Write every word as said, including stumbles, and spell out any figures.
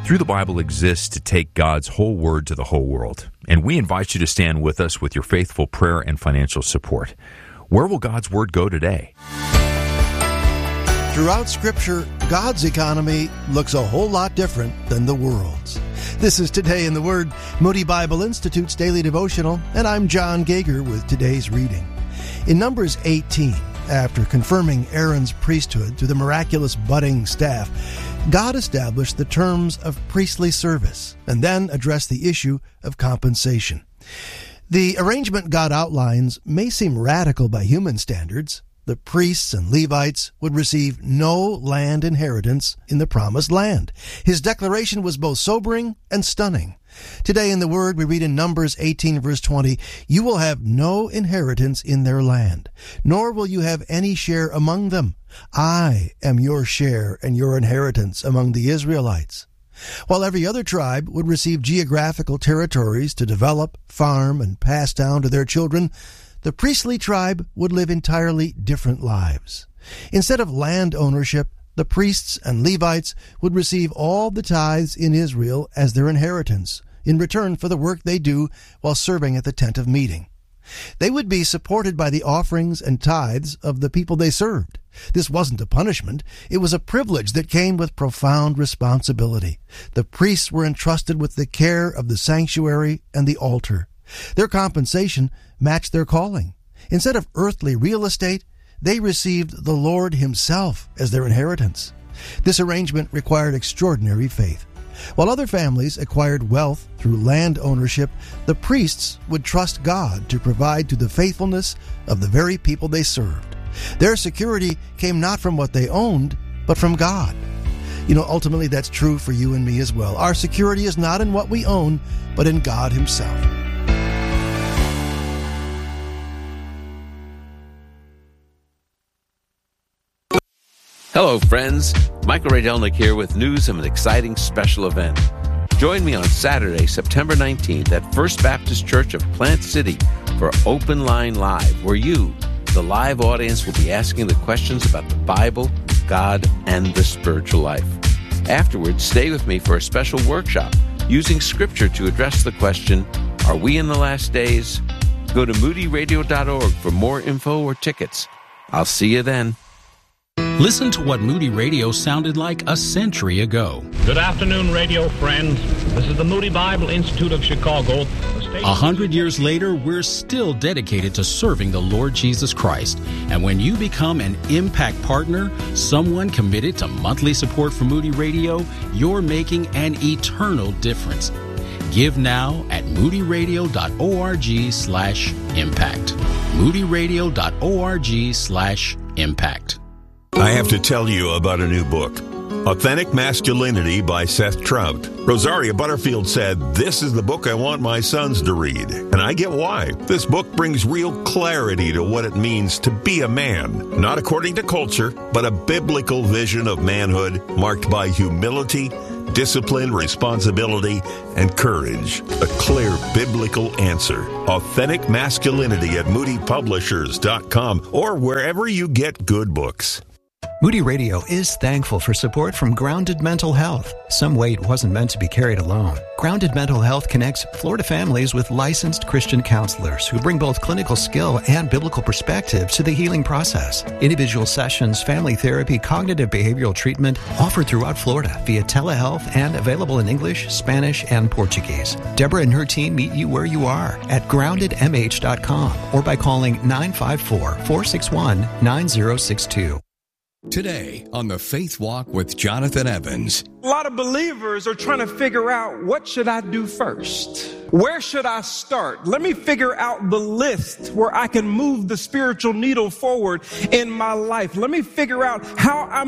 Through the Bible exists to take God's whole word to the whole world, and we invite you to stand with us with your faithful prayer and financial support. Where will God's word go today? Throughout Scripture, God's economy looks a whole lot different than the world's. This is Today in the Word, Moody Bible Institute's daily devotional, and I'm John Gager with today's reading. In Numbers eighteen, after confirming Aaron's priesthood through the miraculous budding staff, God established the terms of priestly service and then addressed the issue of compensation. The arrangement God outlines may seem radical by human standards. The priests and Levites would receive no land inheritance in the promised land. His declaration was both sobering and stunning. Today in the Word, we read in Numbers eighteen, verse twenty, "You will have no inheritance in their land, nor will you have any share among them. I am your share and your inheritance among the Israelites." While every other tribe would receive geographical territories to develop, farm, and pass down to their children, the priestly tribe would live entirely different lives. Instead of land ownership, the priests and Levites would receive all the tithes in Israel as their inheritance in return for the work they do while serving at the tent of meeting. They would be supported by the offerings and tithes of the people they served. This wasn't a punishment. It was a privilege that came with profound responsibility. The priests were entrusted with the care of the sanctuary and the altar. Their compensation matched their calling. Instead of earthly real estate, they received the Lord Himself as their inheritance. This arrangement required extraordinary faith. While other families acquired wealth through land ownership, the priests would trust God to provide to the faithfulness of the very people they served. Their security came not from what they owned, but from God. You know, ultimately that's true for you and me as well. Our security is not in what we own, but in God Himself. Hello, friends. Michael Ray Delnick here with news of an exciting special event. Join me on Saturday, September nineteenth at First Baptist Church of Plant City for Open Line Live, where you, the live audience, will be asking the questions about the Bible, God, and the spiritual life. Afterwards, stay with me for a special workshop using Scripture to address the question, are we in the last days? Go to moody radio dot org for more info or tickets. I'll see you then. Listen to what Moody Radio sounded like a century ago. Good afternoon, radio friends. This is the Moody Bible Institute of Chicago. A hundred years later, we're still dedicated to serving the Lord Jesus Christ. And when you become an Impact Partner, someone committed to monthly support for Moody Radio, you're making an eternal difference. Give now at moody radio dot org slash impact. moody radio dot org slash impact. I have to tell you about a new book, Authentic Masculinity by Seth Trout. Rosaria Butterfield said, "This is the book I want my sons to read." And I get why. This book brings real clarity to what it means to be a man, not according to culture, but a biblical vision of manhood marked by humility, discipline, responsibility, and courage. A clear biblical answer. Authentic Masculinity at moody publishers dot com or wherever you get good books. Moody Radio is thankful for support from Grounded Mental Health. Some weight wasn't meant to be carried alone. Grounded Mental Health connects Florida families with licensed Christian counselors who bring both clinical skill and biblical perspective to the healing process. Individual sessions, family therapy, cognitive behavioral treatment offered throughout Florida via telehealth and available in English, Spanish, and Portuguese. Deborah and her team meet you where you are at grounded m h dot com or by calling nine five four, four six one, nine zero six two. Today on the Faith Walk with Jonathan Evans. A lot of believers are trying to figure out, what should I do first? Where should I start? Let me figure out the list where I can move the spiritual needle forward in my life. Let me figure out how I'm